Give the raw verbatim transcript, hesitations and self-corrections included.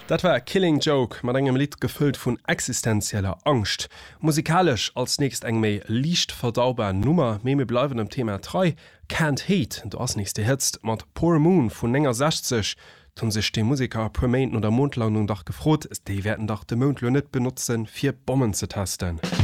Dat war Killing Joke mat engem Lied gefüllt vun existenzieller Angst. Musikalisch als nächst eng méi liicht verdaubar Nummer meme bleiwen am Thema drei Can't Hate du ass nächste hetzt mat Poor Moon vun enger sechzig tun sech de Musiker per Main oder Mondlandung dach gefrot, déi werden dach de Mondlo net benutzen fir Bomben ze testen.